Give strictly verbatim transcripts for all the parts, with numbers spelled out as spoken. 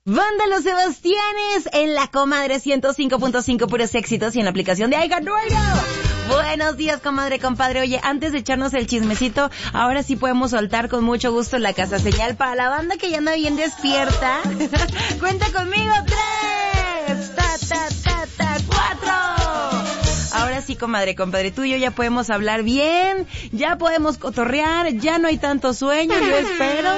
Banda Los Sebastianes en la Comadre ciento cinco punto cinco, puros éxitos, y en la aplicación de iHeartRadio. Buenos días, comadre, compadre. Oye, antes de echarnos el chismecito, ahora sí podemos soltar con mucho gusto la casa señal para la banda que ya anda bien despierta. Cuenta conmigo, tres, ta, ta, ta, ta, cuatro. Ahora sí, comadre, compadre, tú y yo ya podemos hablar bien, ya podemos cotorrear, ya no hay tanto sueño, yo espero.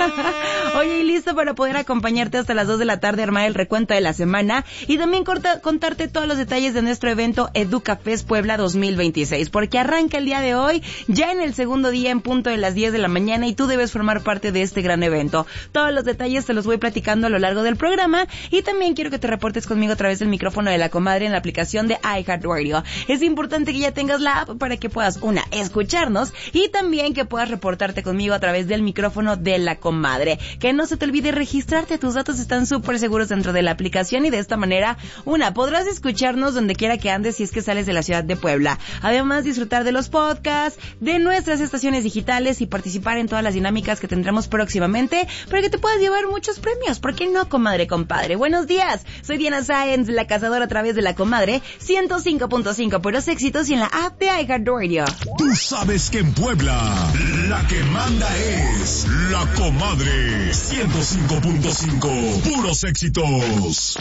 Oye, y listo para poder acompañarte hasta las dos de la tarde, armar el recuento de la semana y también corta, contarte todos los detalles de nuestro evento EducaFest Puebla dos mil veintiséis, porque arranca el día de hoy, ya en el segundo día en punto de las diez de la mañana, y tú debes formar parte de este gran evento. Todos los detalles te los voy platicando a lo largo del programa, y también quiero que te reportes conmigo a través del micrófono de la comadre en la aplicación de iHeartRadio. Es importante que ya tengas la app para que puedas, una, escucharnos, y también que puedas reportarte conmigo a través del micrófono de la comadre. Que no se te olvide registrarte, tus datos están súper seguros dentro de la aplicación, y de esta manera, una, podrás escucharnos donde quiera que andes si es que sales de la ciudad de Puebla. Además, disfrutar de los podcasts, de nuestras estaciones digitales y participar en todas las dinámicas que tendremos próximamente para que te puedas llevar muchos premios. ¿Por qué no, comadre, compadre? Buenos días, soy Diana Sáenz, la cazadora a través de la comadre ciento cinco punto cinco, puros éxitos, y en la app de iHeartRadio. Tú sabes que en Puebla la que manda es la comadre ciento cinco punto cinco, puros éxitos.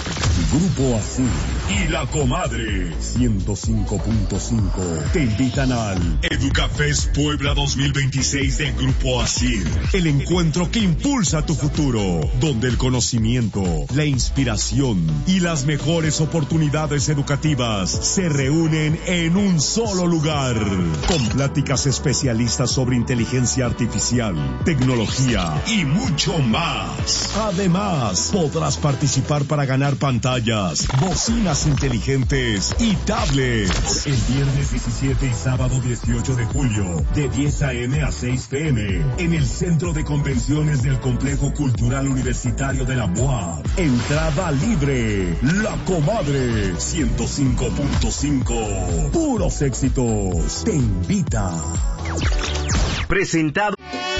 Grupo Así y la comadre ciento cinco punto cinco te invitan al EducaFest Puebla dos mil veintiséis de Grupo Así, el encuentro que impulsa tu futuro, donde el conocimiento, la inspiración y las mejores oportunidades educativas se reúnen en un solo lugar, con pláticas especialistas sobre inteligencia artificial, tecnología y mucho más. Además, podrás participar para ganar pantallas, bocinas inteligentes y tablets. El viernes diecisiete y sábado dieciocho de julio, de diez a eme a seis pe eme, en el Centro de Convenciones del Complejo Cultural Universitario de la U A P. Entrada libre. La comadre ciento cinco punto cinco, puros éxitos, te invita. Presentado